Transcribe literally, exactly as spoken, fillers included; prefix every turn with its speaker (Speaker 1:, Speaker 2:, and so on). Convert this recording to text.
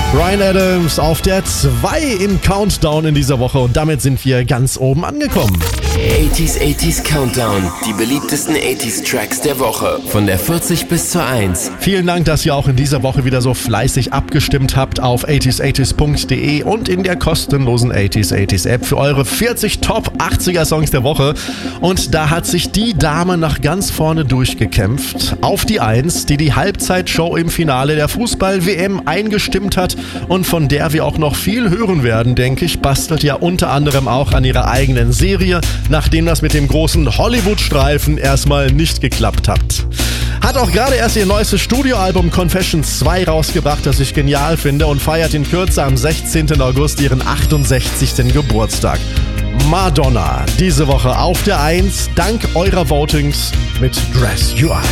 Speaker 1: Bryan Adams auf der zwei im Countdown in dieser Woche und damit sind wir ganz oben angekommen.
Speaker 2: achtziger achtziger Countdown, die beliebtesten achtziger Tracks der Woche, von der vierzig bis zur eins.
Speaker 1: Vielen Dank, dass ihr auch in dieser Woche wieder so fleißig abgestimmt habt auf achtziger achtziger punkt de und in der kostenlosen achtziger achtziger App für eure vierzig Top achtziger Songs der Woche. Und da hat sich die Dame nach ganz vorne durchgekämpft auf die eins, die die Halbzeitshow im Finale der Fußball-W M eingestimmt hat und von der wir auch noch viel hören werden, denke ich, bastelt ja unter anderem auch an ihrer eigenen Serie, nachdem das mit dem großen Hollywood-Streifen erstmal nicht geklappt hat. Hat auch gerade erst ihr neuestes Studioalbum Confessions zwei rausgebracht, das ich genial finde, und feiert in Kürze am sechzehnten August ihren achtundsechzigsten Geburtstag. Madonna, diese Woche auf der eins, dank eurer Votings mit Dress You Up.